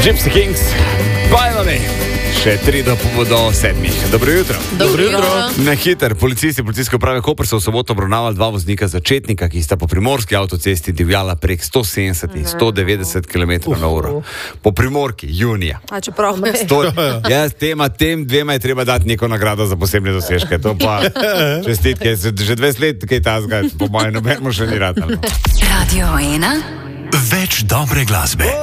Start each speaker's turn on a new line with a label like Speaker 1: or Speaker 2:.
Speaker 1: Gypsy Kings, Bajlami. Še 3 do 7. Dobro jutro.
Speaker 2: Dobro jutro.
Speaker 1: Na hiter, policisti policijske uprave Koper so v soboto obravnavali 2 voznika začetnika, ki sta po primorski avtocesti divjala prek 170 in 190 km/h. Po primorki, junija.
Speaker 2: A čeprav me
Speaker 1: Jaz tem dvema je treba dati neko nagrado za posebne dosežke. To pa čestitke, že 20 let kaj tazga, po mojem, nobenemu še ni rad.
Speaker 3: Radio 1.
Speaker 4: Več dobre glasbe.